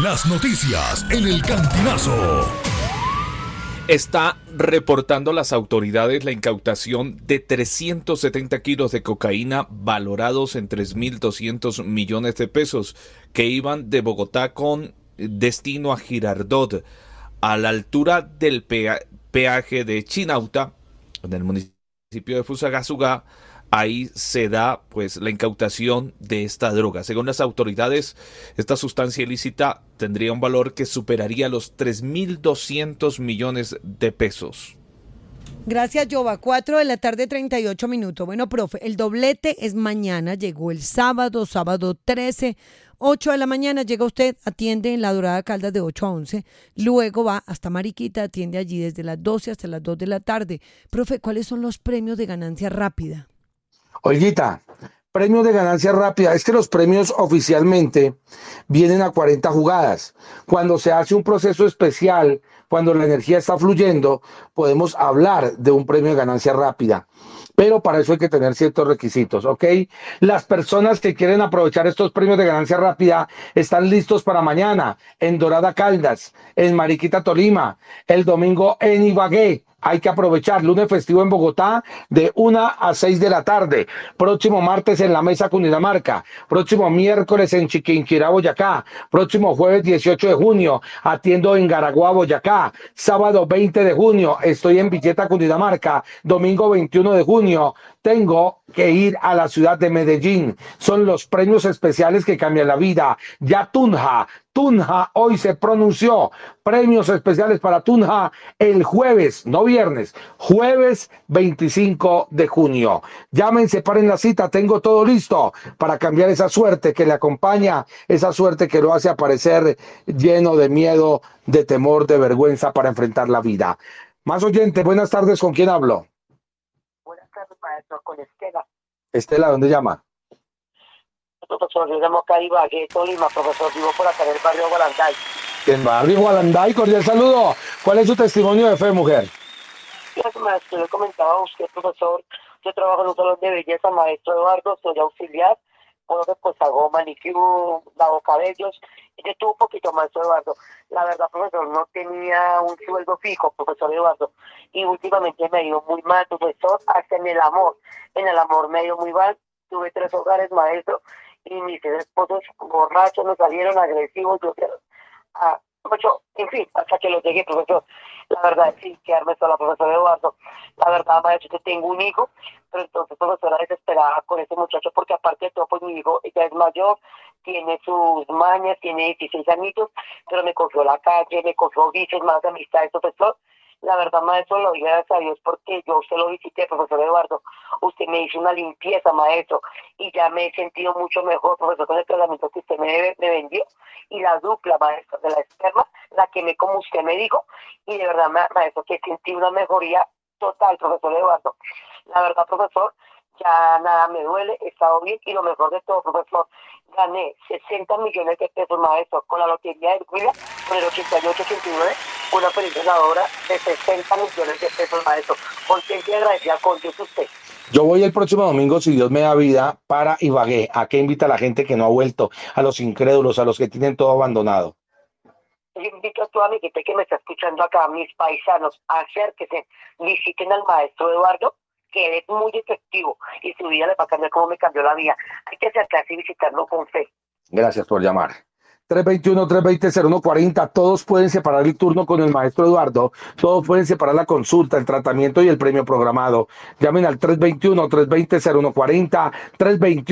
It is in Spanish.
Las noticias en el Cantinazo. Está reportando las autoridades la incautación de 370 kilos de cocaína valorados en 3.200 millones de pesos que iban de Bogotá con destino a Girardot, a la altura del peaje de Chinauta, en el municipio de Fusagasugá. Ahí se da pues la incautación de esta droga. Según las autoridades, esta sustancia ilícita tendría un valor que superaría los 3.200 millones de pesos. Gracias, Jova. 4 de la tarde, 38 minutos. Bueno, profe, el doblete es mañana. Llegó el sábado 13, 8 de la mañana. Llega usted, atiende en La Dorada Caldas de 8 a 11. Luego va hasta Mariquita, atiende allí desde las 12 hasta las 2 de la tarde. Profe, ¿cuáles son los premios de ganancia rápida? Olguita, premios de ganancia rápida. Es que los premios oficialmente vienen a 40 jugadas. Cuando se hace un proceso especial, cuando la energía está fluyendo, podemos hablar de un premio de ganancia rápida. Pero para eso hay que tener ciertos requisitos, ¿ok? Las personas que quieren aprovechar estos premios de ganancia rápida están listos para mañana en Dorada Caldas, en Mariquita, Tolima, el domingo en Ibagué. Hay que aprovechar, lunes festivo en Bogotá de 1 a 6 de la tarde, próximo martes en La Mesa, Cundinamarca, próximo miércoles en Chiquinquirá, Boyacá, próximo jueves 18 de junio atiendo en Garaguá, Boyacá, sábado 20 de junio estoy en Villeta, Cundinamarca, domingo 21 de junio tengo que ir a la ciudad de Medellín. Son los premios especiales que cambian la vida. Ya Tunja hoy se pronunció. Premios especiales para Tunja el jueves, no viernes, jueves 25 de junio. Llamen, separen la cita, tengo todo listo para cambiar esa suerte que le acompaña, esa suerte que lo hace aparecer lleno de miedo, de temor, de vergüenza para enfrentar la vida. Más oyente, buenas tardes, ¿con quién hablo? Buenas tardes, maestro, con Estela. Estela, ¿dónde llama? Profesor, yo llamo acá Ibagué, Tolima, profesor, vivo por acá en el barrio Gualanday. En barrio Gualanday, cordial saludo. ¿Cuál es su testimonio de fe, mujer? Gracias, maestro, le comentaba a usted, profesor, yo trabajo en un salón de belleza, maestro Eduardo, soy auxiliar, pues hago manicure, lavo cabellos, y yo tuve un poquito, maestro Eduardo. La verdad, profesor, no tenía un sueldo fijo, profesor Eduardo, y últimamente me ha ido muy mal, profesor, hasta en el amor me ha ido muy mal. Tuve 3 hogares, maestro, y mis esposos borrachos me salieron agresivos, en fin, hasta que los llegué, profesor. La verdad, sí, quedarme sola, profesor Eduardo. La verdad, maestro, que tengo un hijo, pero entonces, profesora, desesperada con ese muchacho, porque aparte de todo, pues mi hijo ya es mayor, tiene sus mañas, tiene 16 añitos, pero me cogió la calle, me cogió vicios, más amistades, profesor. La verdad, maestro, lo doy gracias a Dios porque yo usted lo visité, profesor Eduardo. Usted me hizo una limpieza, maestro, y ya me he sentido mucho mejor, profesor, con el tratamiento que usted me vendió. Y la dupla, maestro, de la esperma, la quemé como usted me dijo. Y de verdad, maestro, que sentí una mejoría total, profesor Eduardo. La verdad, profesor, ya nada me duele, he estado bien. Y lo mejor de todo, profesor, gané 60 millones de pesos, maestro, con la lotería del Huila, con el 88-89, una feliz ganadora de 60 millones de pesos, maestro. Contenta y agradecida con Dios usted. Yo voy el próximo domingo, si Dios me da vida, para Ibagué. ¿A qué invita a la gente que no ha vuelto? A los incrédulos, a los que tienen todo abandonado. Yo invito a toda mi gente que me está escuchando acá, mis paisanos, acérquense, visiten al maestro Eduardo, que él es muy efectivo y su vida le va a cambiar como me cambió la vida. Hay que acercarse y visitarlo con fe. Gracias por llamar. 321-320-0140, todos pueden separar el turno con el maestro Eduardo, todos pueden separar la consulta, el tratamiento y el premio programado. Llamen al 321-320-0140, 321